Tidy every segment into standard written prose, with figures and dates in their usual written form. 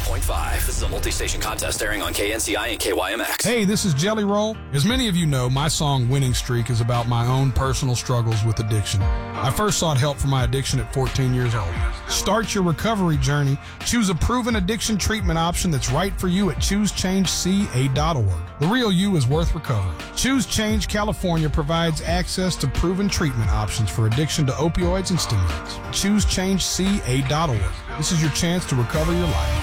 101.5. This is a multi-station contest airing on KNCI and KYMX. Hey, this is Jelly Roll. As many of you know, my song Winning Streak is about my own personal struggles with addiction. I first sought help for my addiction at 14 years old. Start your recovery journey. Choose a proven addiction treatment option that's right for you at ChooseChangeCA.org. The real you is worth recovering. Choose Change California provides access to proven treatment options for addiction to opioids and stimulants. ChooseChangeCA.org. This is your chance to recover your life.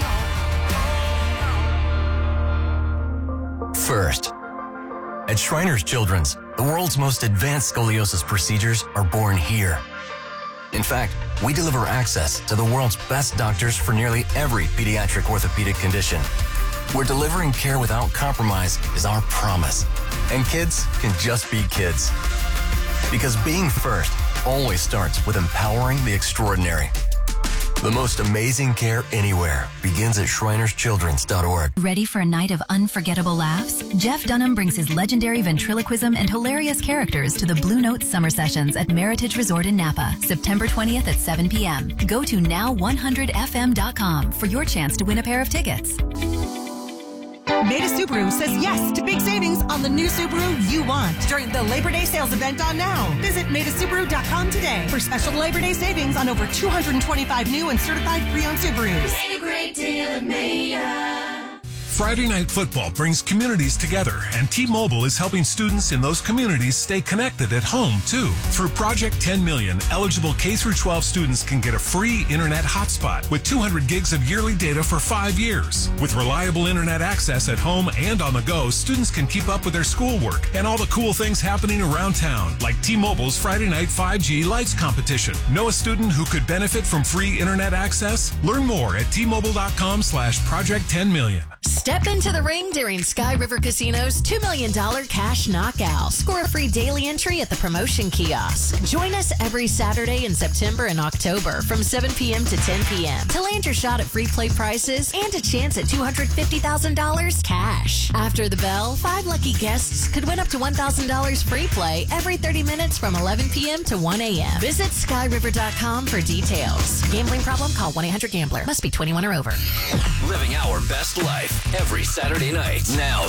First, at Shriners Children's, the world's most advanced scoliosis procedures are born here. In fact, we deliver access to the world's best doctors for nearly every pediatric orthopedic condition. Where delivering care without compromise is our promise. And kids can just be kids. Because being first always starts with empowering the extraordinary. The most amazing care anywhere begins at ShrinersChildren's.org. Ready for a night of unforgettable laughs? Jeff Dunham brings his legendary ventriloquism and hilarious characters to the Blue Note Summer Sessions at Meritage Resort in Napa, September 20th at 7 p.m. Go to now100fm.com for your chance to win a pair of tickets. Maida Subaru says yes to big savings on the new Subaru you want during the Labor Day sales event on Now. Visit MaidaSubaru.com today for special Labor Day savings on over 225 new and certified pre-owned Subarus. Save a great deal at Maida. Friday Night Football brings communities together, and T-Mobile is helping students in those communities stay connected at home, too. Through Project 10 Million, eligible K-12 students can get a free internet hotspot with 200 gigs of yearly data for 5 years. With reliable internet access at home and on the go, students can keep up with their schoolwork and all the cool things happening around town, like T-Mobile's Friday Night 5G Lights competition. Know a student who could benefit from free internet access? Learn more at T-Mobile.com/Project 10 Million. Step into the ring during Sky River Casino's $2 million cash knockout. Score a free daily entry at the promotion kiosk. Join us every Saturday in September and October from 7 p.m. to 10 p.m. to land your shot at free play prizes and a chance at $250,000 cash. After the bell, 5 lucky guests could win up to $1,000 free play every 30 minutes from 11 p.m. to 1 a.m. Visit skyriver.com for details. Gambling problem? Call 1-800-GAMBLER. Must be 21 or over. Living our best life every Saturday night. Now